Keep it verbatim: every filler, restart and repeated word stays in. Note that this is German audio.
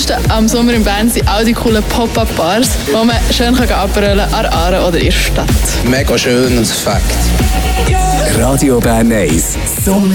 Coolste am Sommer in Bern sind all die coolen Pop-Up-Bars, wo man schön abrollen kann an Aare oder in der Stadt. Mega schön und Fakt. Radio Bern eins. Sommer